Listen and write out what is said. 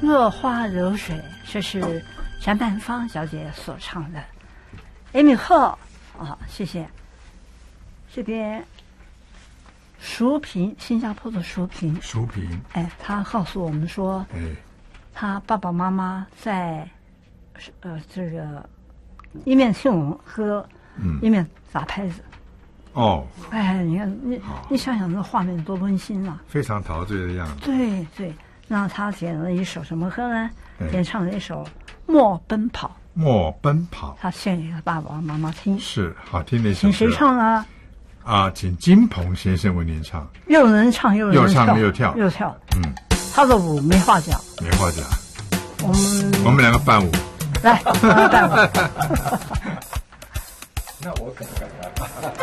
落花流水，这是翟曼芳小姐所唱的。Amy Ho 啊，谢谢。这边淑萍，新加坡的淑萍，哎，她告诉我们说，她爸爸妈妈在这个一面听我们喝，一面打拍子。 哦， 哎，你看你想想那画面多温馨啊！ 非常陶醉的样子。 对对，那他点了一首什么歌呢？演唱了一首《莫奔跑》。 莫奔跑， 他献给他爸爸妈妈听， 是好听的一首歌。 请谁唱啊？ 请金鹏先生为您唱。 又能唱又能跳， 又跳。 他的舞没话讲。 没话讲。 我们两个伴舞。 来，我们伴舞。 那我可不敢。